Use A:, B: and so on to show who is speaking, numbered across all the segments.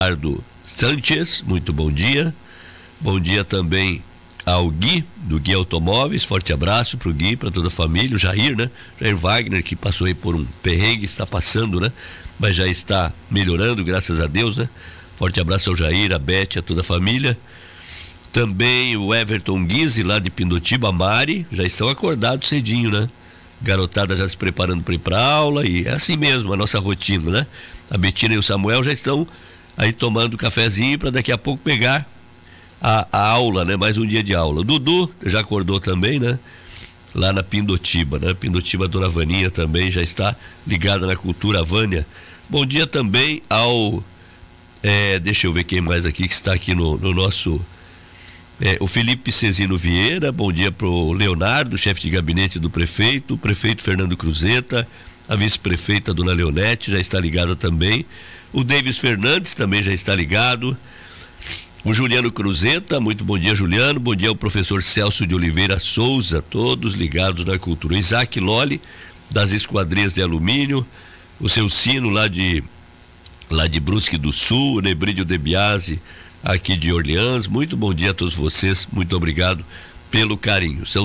A: Leonardo Sanchez, muito bom dia. Bom dia também ao Gui, do Gui Automóveis, forte abraço pro Gui, para toda a família, o Jair, né? Jair Wagner, que passou aí por um perrengue, está passando, né? Mas já está melhorando, graças a Deus, né? Forte abraço ao Jair, a Beth, a toda a família. Também o Everton Guise, lá de Pindotiba, a Mari, já estão acordados cedinho, né? Garotada já se preparando para ir para aula, e é assim mesmo a nossa rotina, né? A Betina e o Samuel já estão aí tomando cafezinho para daqui a pouco pegar a aula, né? Mais um dia de aula. O Dudu já acordou também, né? Lá na Pindotiba, né? Pindotiba, a dona Vaninha também já está ligada na cultura. Vânia. Bom dia também ao deixa eu ver quem mais aqui que está aqui no nosso o Felipe Cezino Vieira. Bom dia pro Leonardo, chefe de gabinete do prefeito, o prefeito Fernando Cruzeta, a vice-prefeita dona Leonete já está ligada também, o Davis Fernandes também já está ligado, o Juliano Cruzeta, muito bom dia, Juliano. Bom dia ao professor Celso de Oliveira Souza, todos ligados na cultura. Isaac Loli, das Esquadrias de Alumínio, o seu Sino lá de Brusque do Sul, o Nebrídio de Biase, aqui de Orleans. Muito bom dia a todos vocês, muito obrigado pelo carinho. São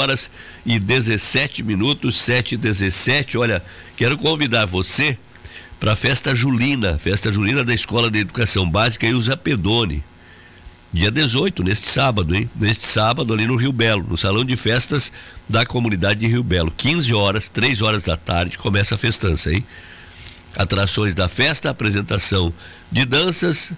A: 7h17, 7h17. Olha, quero convidar você para a festa julina da Escola de Educação Básica Eusapedone, dia 18, neste sábado, hein? Neste sábado ali no Rio Belo, no Salão de Festas da comunidade de Rio Belo, 15 horas, 3 horas da tarde, começa a festança, hein? Atrações da festa, apresentações de danças,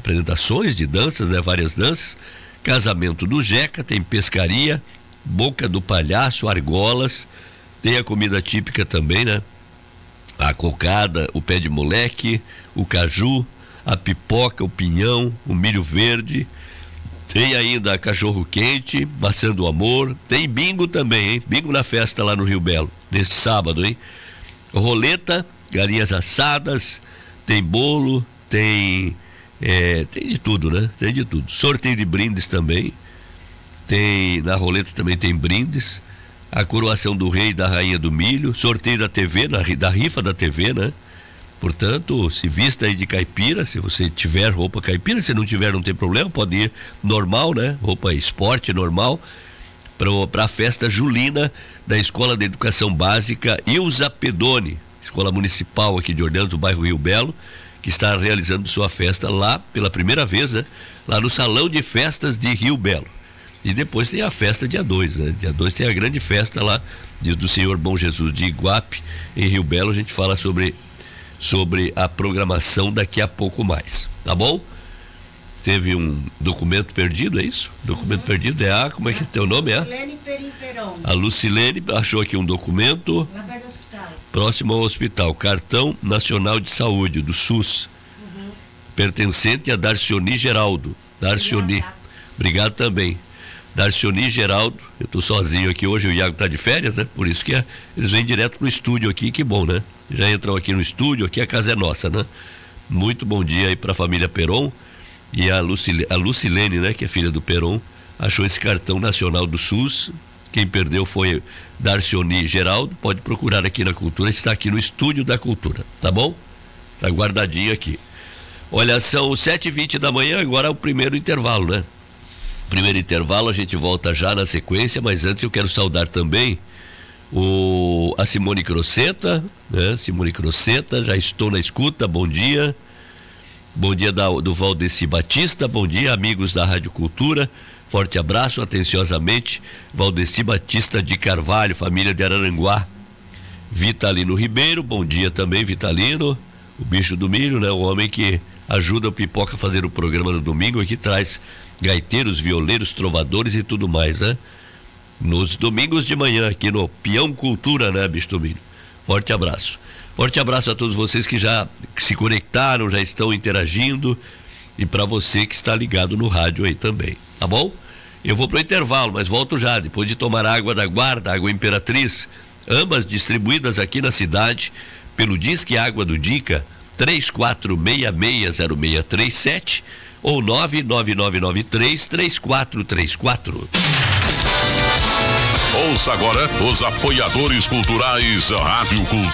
A: né? Várias danças, casamento do Jeca, tem pescaria, boca do palhaço, argolas, tem a comida típica também, né? A cocada, o pé de moleque, o caju, a pipoca, o pinhão, o milho verde, tem ainda cachorro quente, maçã do amor, tem bingo também, hein? Bingo na festa lá no Rio Belo, neste sábado, hein? Roleta, galinhas assadas, tem bolo, tem de tudo, né? Tem de tudo. Sorteio de brindes também, na roleta também tem brindes, a coroação do rei e da rainha do milho, sorteio da TV, da rifa da TV, né? Portanto, se vista aí de caipira, se você tiver roupa caipira, se não tiver não tem problema, pode ir normal, né? Roupa esporte normal, para a festa julina da Escola de Educação Básica Eusapedone, escola municipal aqui de Orleans, do bairro Rio Belo, que está realizando sua festa lá pela primeira vez, né? Lá no Salão de Festas de Rio Belo. E depois tem a festa dia 2, né? Dia 2 tem a grande festa lá do Senhor Bom Jesus de Iguape, em Rio Belo. A gente fala sobre a programação daqui a pouco mais, tá bom? Teve um documento perdido, é isso? Documento perdido como é que é teu nome?
B: Lucilene Perimperon.
A: A Lucilene achou aqui um documento.
B: Lá perto do hospital.
A: Próximo ao hospital, Cartão Nacional de Saúde, do SUS, pertencente a Darcioni Geraldo. Darcioni, obrigado também. Darcioni Geraldo, eu tô sozinho aqui hoje, o Iago tá de férias, né? Por isso que eles vêm direto pro estúdio aqui, que bom, né? Já entram aqui no estúdio, aqui a casa é nossa, né? Muito bom dia aí pra família Peron, e a Lucilene, né? Que é filha do Peron, achou esse cartão nacional do SUS. Quem perdeu foi Darcioni Geraldo, pode procurar aqui na Cultura, está aqui no estúdio da Cultura, tá bom? Tá guardadinho aqui. Olha, são 7h20 da manhã, agora é o primeiro intervalo, né? Primeiro intervalo, a gente volta já na sequência, mas antes eu quero saudar também a Simone Croceta, né? Simone Croceta, já estou na escuta, bom dia. Bom dia do Valdeci Batista, bom dia, amigos da Rádio Cultura. Forte abraço, atenciosamente, Valdeci Batista de Carvalho, família de Araranguá. Vitalino Ribeiro, bom dia também, Vitalino, o bicho do milho, né? O homem que ajuda o Pipoca a fazer o programa no domingo, aqui traz gaiteiros, violeiros, trovadores e tudo mais, né? Nos domingos de manhã, aqui no Peão Cultura, né, bicho do milho? Forte abraço. Forte abraço a todos vocês que já se conectaram, já estão interagindo, e para você que está ligado no rádio aí também. Tá bom? Eu vou pro intervalo, mas volto já, depois de tomar água da Guarda, água Imperatriz, ambas distribuídas aqui na cidade, pelo Disque Água do Dica, 34660637 ou 99993-3434.
C: Ouça agora os apoiadores culturais Rádio Cultura.